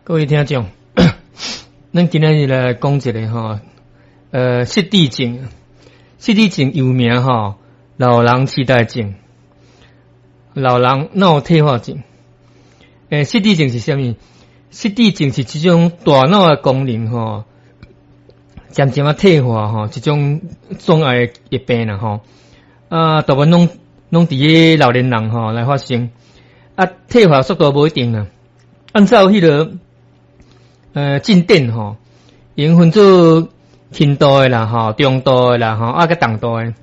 各位听众，咱今日来讲一个吼，失智症。失智症有名吼，老人痴呆症、老人脑退化症。失智症是啥物？失智症是一种大脑的功能吼，渐渐退化吼，一种障碍的病啦吼。大部分拢伫个老年人吼来发生。退化速度无一定啦，按照迄个进展吼，因分做轻度的啦吼、中度的啦吼、甲重度的。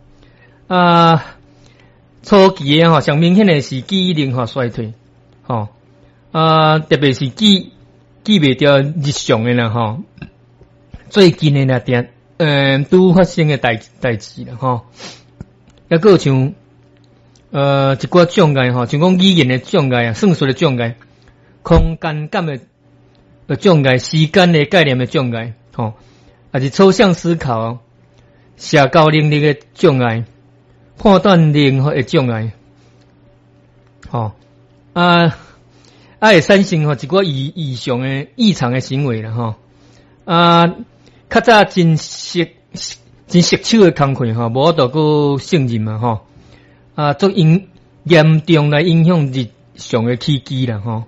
初期的吼，上明显的是记忆力吼衰退吼。特别是记袂着日常的啦吼，最近的啦拄发生的代志啦吼，抑个像一寡障碍吼，像讲语言的障碍啊、算术的障碍、空间感的障碍、时间的概念的障碍吼，还是抽象思考、社交能力的障碍、判断力的障碍吼会产生吼一寡异常的行为啦吼。较早真熟手的工课吼，无度个胜任嘛吼。足严重来影响日常的起居啦吼。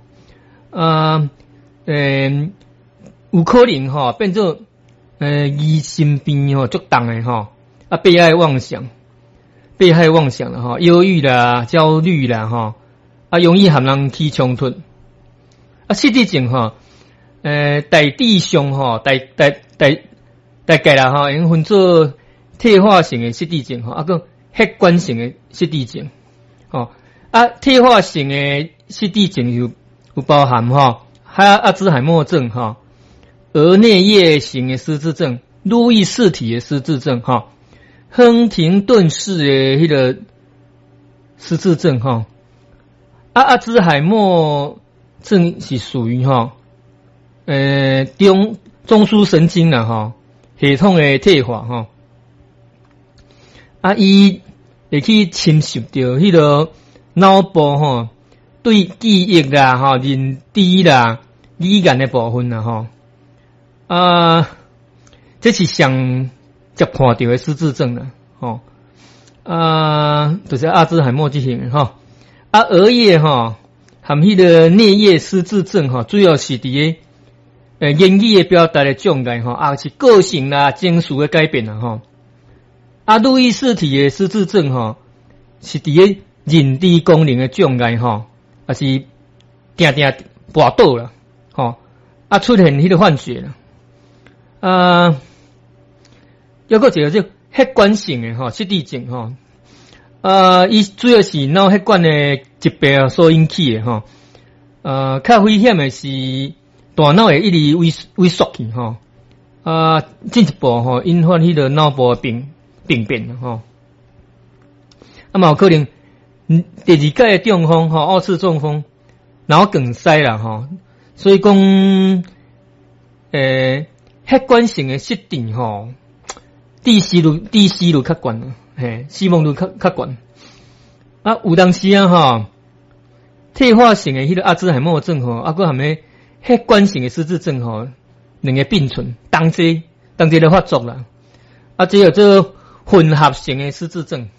有可能吼变做疑心病吼足重的吼。被害妄想啦吼，忧郁啦、焦虑啦吼。容易和人起冲突。失智症吼，大致上吼，大概啦吼，因分做退化性的失智症吼，个客观性的失智症吼。退化性的失智症有包含吼，阿兹海默症吼，额颞叶型的失智症、路易氏体的失智症吼，亨廷顿氏的迄个失智症吼。阿兹海默症是属于吼，中枢神经啦吼，系统的退化吼。伊会去侵蚀着迄个脑部吼，对记忆啦吼、认知啦、语言的部分啦吼。这是上接看到的失智症啦吼。就是阿兹海默这型吼。额叶吼含迄个颞叶失智症吼，主要是伫个言语的表达的障碍吼，是个性啦、情绪的改变啦吼。路易氏体的失智症吼，是伫个认知功能的障碍吼，是定跌倒啦吼，出现迄个幻觉啦。还个一个叫客观性的吼失智症吼。伊主要是脑血管的疾病所引起的吼。较危险的是大脑会一直萎缩去吼。进一步吼引发迄个脑部的病变吼。嘛有可能第二届的中风吼，二次中风，脑梗塞啦吼。所以讲，客观性的失智吼，致死率较悬啦。死亡率较悬。有当时吼，退化性的迄个阿兹海默症吼，个含个客观性的失智症吼，两个并存，同时咧发作啦。这叫做混合性的失智症。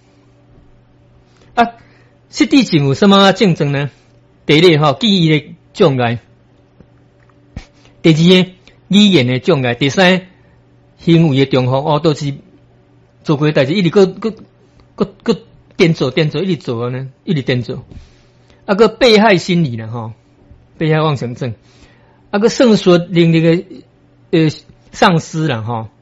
失智症有什么症状呢？第一吼，记忆的障碍；第二个，语言的障碍；第三，行为的中风。都是做过代志，一直个颠做，一直做呢，一直颠做。个被害心理啦吼，被害妄想症。个胜诉能力的丧失啦吼。